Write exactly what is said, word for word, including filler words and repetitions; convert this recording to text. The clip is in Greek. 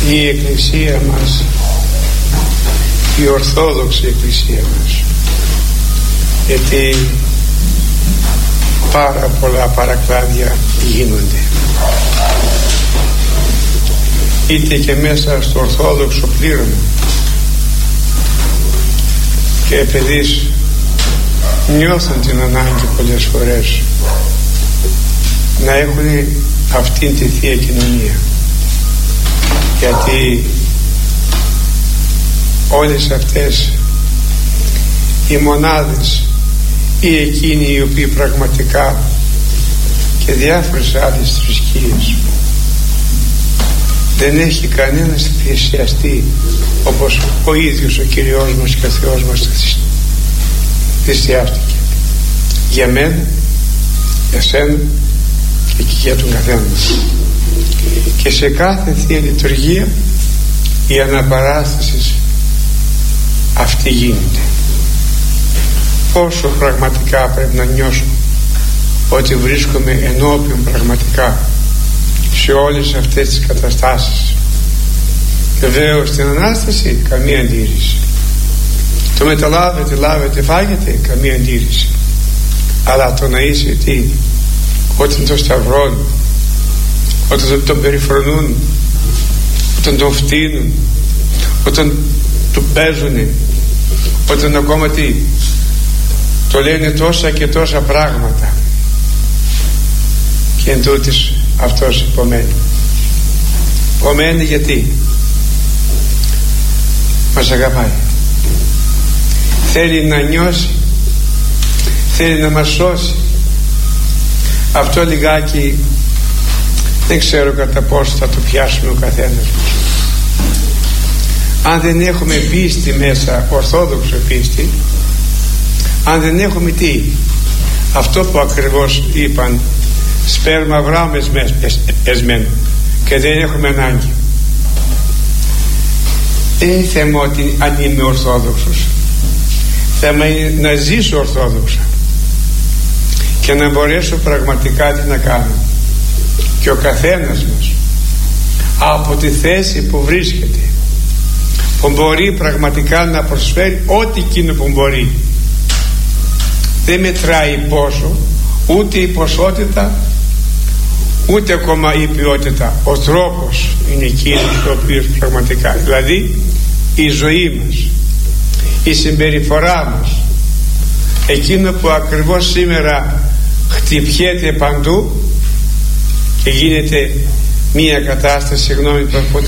η Εκκλησία μας, η Ορθόδοξη Εκκλησία μας, γιατί πάρα πολλά παρακλάδια γίνονται είτε και μέσα στο Ορθόδοξο πλήρωμα, και επειδή νιώθουν την ανάγκη πολλές φορές να έχουν αυτήν τη Θεία Κοινωνία, γιατί όλες αυτές οι μονάδες ή εκείνοι οι οποίοι πραγματικά, και διάφορες άλλες θρησκείες, δεν έχει κανένας θυσιαστεί όπως ο ίδιος ο Κυριός μας και ο Θεός μας θυσιάστηκε για μένα, για σένα και για τον καθένα μας. Και σε κάθε Θεία Λειτουργία η αναπαράσταση αυτή γίνεται. Πόσο πραγματικά πρέπει να νιώσω ότι βρίσκομαι ενώπιον πραγματικά σε όλες αυτές τις καταστάσεις. Βεβαίως στην Ανάσταση καμία αντίρρηση, το μεταλάβετε, λάβετε, φάγετε, καμία αντίρρηση, αλλά το να είσαι τι, όταν τον σταυρώνουν, όταν τον περιφρονούν, όταν τον φτύνουν, όταν του παίζουν, όταν ακόμα τι, το λένε τόσα και τόσα πράγματα, και εν τούτης αυτός υπομένει. Υπομένει γιατί μας αγαπάει, θέλει να νιώσει, θέλει να μας σώσει. Αυτό λιγάκι δεν ξέρω κατά πόσο θα το πιάσουμε ο καθένας μας. Αν δεν έχουμε πίστη μέσα, ορθόδοξο πίστη, αν δεν έχουμε τι, αυτό που ακριβώς είπαν, σπέρμα Αβραάμ εσμέν, και δεν έχουμε ανάγκη. Δεν είναι θέμα ότι αν είμαι ορθόδοξος, θέμα είναι να ζήσω ορθόδοξα και να μπορέσω πραγματικά τι να κάνω. Και ο καθένας μας από τη θέση που βρίσκεται, που μπορεί πραγματικά να προσφέρει ό,τι εκείνο που μπορεί. Δεν μετράει πόσο, ούτε η ποσότητα, ούτε ακόμα η ποιότητα. Ο τρόπος είναι εκείνος ο οποίος πραγματικά, δηλαδή η ζωή μας, η συμπεριφορά μας, εκείνο που ακριβώς σήμερα χτυπιέται παντού και γίνεται μία κατάσταση, συγγνώμη που